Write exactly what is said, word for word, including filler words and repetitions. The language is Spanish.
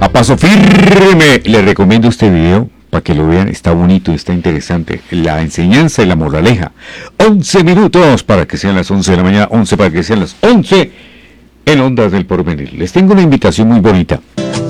a paso firme. Le recomiendo este video para que lo vean, está bonito, está interesante. La enseñanza y la moraleja. once minutos para que sean las once de la mañana, once para que sean las once en Ondas del Porvenir. Les tengo una invitación muy bonita.